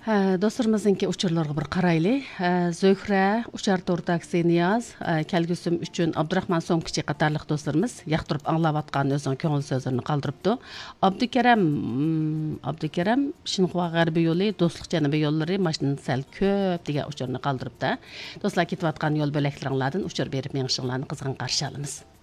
Dostlarımızınki uçurlarga bir qaraylı. Zöhre, Uçar Tor taksi Niyaz, kelgüsüm üçün Abdurrahman Somkiçi qatarlıq dostlarımız yaqtırıp anlavatqan özünün köngül sözlerini qaldırıpdı. Abdükerem Şinxua Garbi yolu, dostluq cənubi yolları maşının sel köp deyə uçurunu qaldırıpdı. Dostlar ketvatqan yol böləklərinlərdən uçur berib menişinlərini qızğın qarşı alımız.